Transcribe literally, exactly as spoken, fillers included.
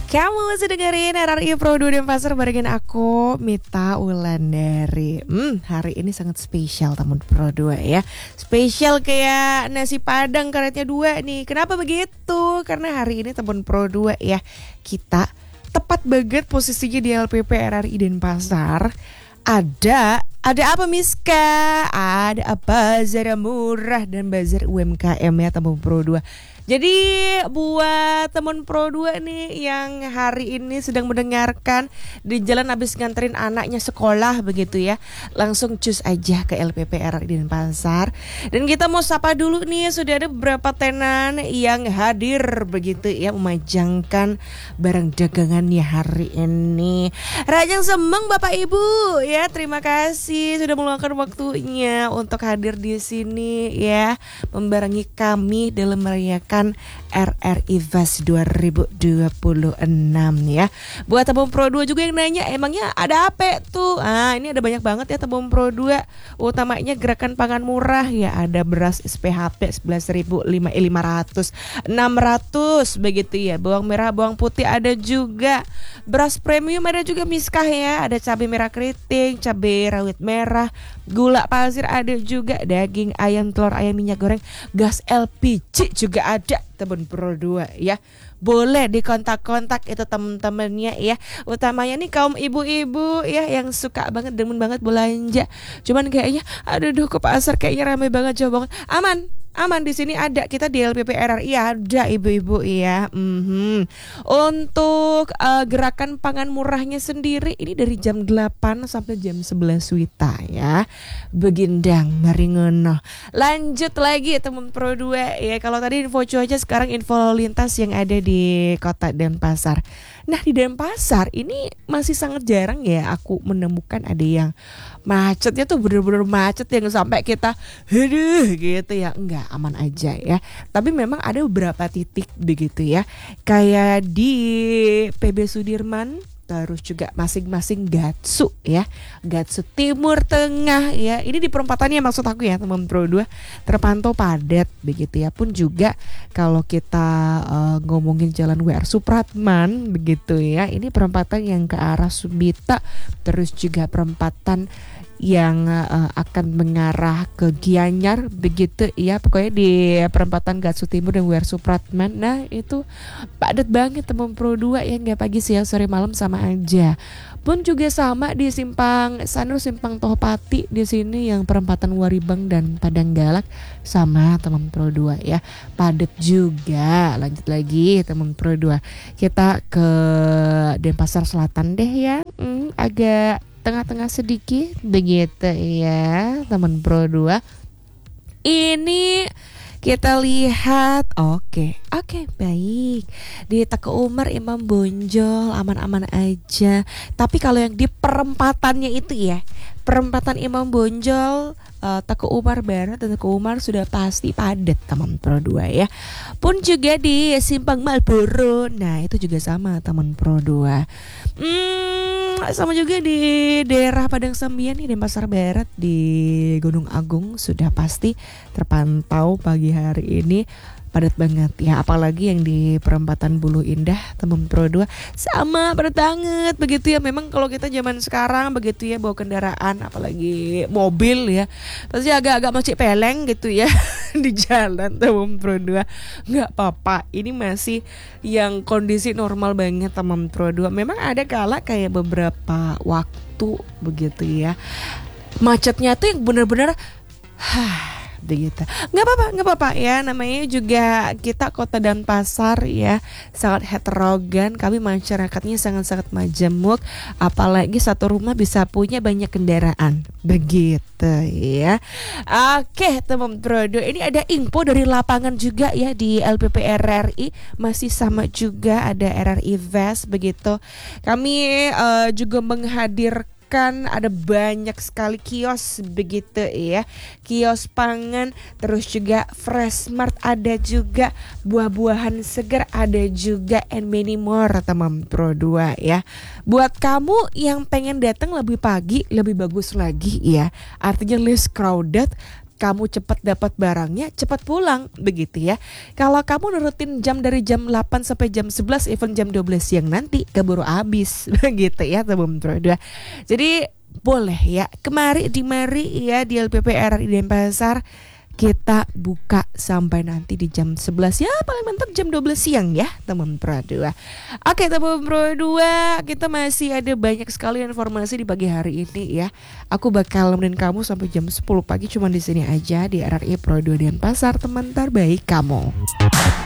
Kamu masih dengerin R R I Pro dua Denpasar barengan aku Mita Wulandari. Hmm, hari ini sangat spesial teman Pro dua ya. Spesial kayak nasi padang karetnya dua nih. Kenapa begitu? Karena hari ini teman Pro dua ya, kita tepat banget posisinya di L P P R R I Denpasar. Ada ada apa Miska? Ada bazar murah dan bazar U M K M ya teman Pro dua. Jadi buat teman Pro dua nih yang hari ini sedang mendengarkan di jalan habis nganterin anaknya sekolah begitu ya, langsung cus aja ke L P P R R I Denpasar. Dan kita mau sapa dulu nih, sudah ada beberapa tenan yang hadir begitu ya, memajangkan barang dagangannya hari ini. Rajang Semeng Bapak Ibu ya, terima kasih sudah meluangkan waktunya untuk hadir di sini ya, membarengi kami dalam merayakan R R I Fest dua ribu dua puluh enam ya. Buat teman Pro dua juga yang nanya, emangnya ada apa tuh? Ah, ini ada banyak banget ya teman Pro dua. Utamanya gerakan pangan murah ya, ada beras S P H P sebelas ribu lima ratus, enam ratus begitu ya. Bawang merah, bawang putih ada juga. Beras premium ada juga Miskah ya. Ada cabai merah keriting, cabai rawit merah, gula pasir ada juga, daging ayam, telur ayam, minyak goreng, gas L P G juga ada teman Pro dua ya. Boleh dikontak-kontak itu temen-temennya ya. Utamanya nih kaum ibu-ibu ya yang suka banget, demen banget belanja. Cuman kayaknya aduh duh ke pasar kayaknya ramai banget, jauh banget. Aman, aman di sini ada, kita di L P P R R I ada ibu-ibu ya. Mm-hmm. Untuk uh, gerakan pangan murahnya sendiri ini dari jam delapan sampai jam sebelas wita ya. Begindang maringono. Lanjut lagi teman Pro dua ya. Kalau tadi info cuaca, sekarang info lalu lintas yang ada di kota Denpasar. Nah di Denpasar ini masih sangat jarang ya aku menemukan ada yang macetnya tuh bener-bener macet yang sampai kita aduh gitu ya. Enggak, aman aja ya. Tapi memang ada beberapa titik begitu ya, kayak di P B Sudirman, terus juga masing-masing Gatsu ya, Gatsu Timur Tengah ya. Ini di perempatannya maksud aku ya teman Pro dua, terpantau padat begitu ya. Pun juga kalau kita uh, ngomongin jalan W R Supratman begitu ya, ini perempatan yang ke arah Subita, terus juga perempatan yang uh, akan mengarah ke Gianyar begitu ya. Pokoknya di perempatan Gatsu Timur dan W R Supratman, nah itu padat banget teman Pro dua ya, nggak pagi siang sore malam sama aja. Pun juga sama di simpang Sanur, simpang Tohpati di sini yang perempatan Waribang dan Padang Galak sama teman Pro dua ya, padat juga. Lanjut lagi teman Pro dua, kita ke Denpasar Selatan deh ya, hmm, agak tengah-tengah sedikit begitu ya teman Pro dua. Ini kita lihat, oke, okay. oke okay, baik. Di Teku Umar Imam Bonjol aman-aman aja. Tapi kalau yang di perempatannya itu ya, perempatan Imam Bonjol, uh, Teku Umar Barat dan Teku Umar sudah pasti padat teman Pro dua ya. Pun juga di Simpang Malboro, nah itu juga sama teman Pro dua. Hmm, sama juga di daerah Padang Sambian nih, Denpasar Barat, di Gunung Agung sudah pasti terpantau pagi hari ini padat banget ya. Apalagi yang di perempatan Bulu Indah teman Pro dua sama padat banget begitu ya. Memang kalau kita zaman sekarang begitu ya, bawa kendaraan apalagi mobil ya, pasti agak-agak macet peleng gitu ya di jalan teman Pro dua. Nggak apa-apa, ini masih yang kondisi normal banget teman Pro dua. Memang ada kala kayak beberapa waktu begitu ya, macetnya tuh yang benar-benar begitu. Nggak apa-apa, nggak apa-apa ya. Namanya juga kita kota Denpasar ya, sangat heterogen. Kami masyarakatnya sangat-sangat majemuk. Apalagi satu rumah bisa punya banyak kendaraan. Begitu ya. Oke teman Pro dua, ini ada info dari lapangan juga ya di L P P R R I. Masih sama juga ada R R I Fest begitu. Kami uh, juga menghadirkan, kan ada banyak sekali kios begitu ya, kios pangan, terus juga Fresh Mart ada juga, buah-buahan segar ada juga, and many more teman Pro dua ya. Buat kamu yang pengen datang lebih pagi lebih bagus lagi ya, artinya less crowded, kamu cepat dapat barangnya, cepat pulang, begitu ya. Kalau kamu nurutin jam dari jam delapan sampai jam sebelas, even jam dua belas siang nanti keburu habis, begitu ya teman berdua. Jadi boleh ya, kemari di mari ya di L P P R R I Denpasar kita buka sampai nanti di jam sebelas, ya paling mentok jam dua belas siang ya teman Pro dua. Oke teman Pro dua, kita masih ada banyak sekali informasi di pagi hari ini ya. Aku bakal nemenin kamu sampai jam sepuluh pagi cuma di sini aja di R R I Pro dua Denpasar, teman terbaik kamu.